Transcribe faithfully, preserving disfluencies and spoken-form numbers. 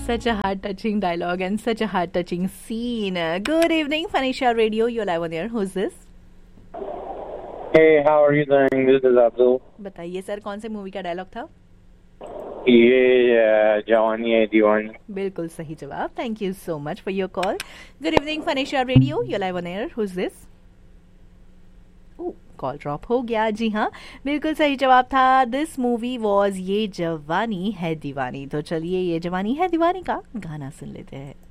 Such a heart-touching dialogue and such a heart-touching scene. Good evening, Phanisha Radio. You're live on air. Who's this? Hey, how are you doing? This is Abdul. बताइए sir, कौन से movie का dialogue था? ये जवानी है दीवानी. बिल्कुल सही जवाब. Thank you so much for your call. Good evening, Phanisha Radio. You're live on air. Who's this? Call drop हो गया. जी हाँ, बिल्कुल सही जवाब था. दिस मूवी वॉज ये जवानी है दीवानी. तो चलिए ये जवानी है दीवानी का गाना सुन लेते हैं.